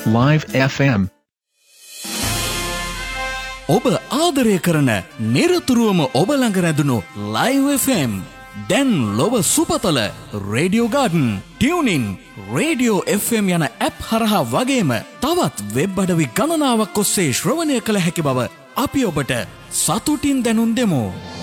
Live FM. ඔබ ආදරය කරන නිරතුරුවම ඔබ ළඟ රැඳුණු Live FM දැන් ලොව සුපතල Radio Garden, TuneIn, Radio FM යන ඇප් හරහා වගේම තවත් වෙබ් අඩවි ගණනාවක් ඔස්සේ ශ්‍රවණය කළ හැකි බව අපි ඔබට සතුටින් දැනුම් දෙමු.